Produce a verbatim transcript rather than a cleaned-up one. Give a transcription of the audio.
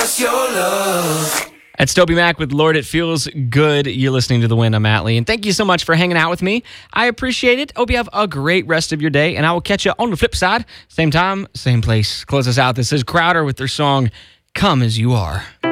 just your love. That's Toby Mac with Lord, It Feels Good. You're listening to The Win. I'm Matt Lee, and thank you so much for hanging out with me. I appreciate it. Hope you have a great rest of your day, and I will catch you on the flip side. Same time, same place. Close us out. This is Crowder with their song, Come As You Are.